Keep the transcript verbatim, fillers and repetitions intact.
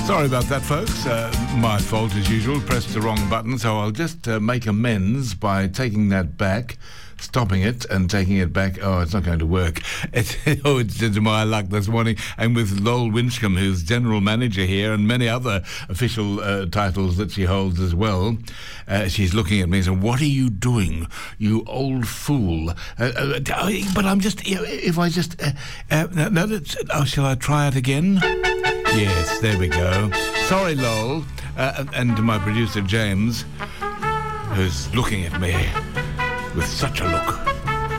Sorry about that, folks. Uh, my fault as usual. Pressed the wrong button, so I'll just uh, make amends by taking that back, stopping it and taking it back. Oh, it's not going to work. It's, oh, it's to my luck this morning. And with Lowell Winchcombe, who's general manager here, and many other official uh, titles that she holds as well, uh, she's looking at me and saying, "What are you doing, you old fool?" Uh, uh, but I'm just, if I just, uh, uh, no, no, that's, oh, shall I try it again? Yes, there we go. Sorry, Lowell. Uh, and to my producer, James, who's looking at me with such a look.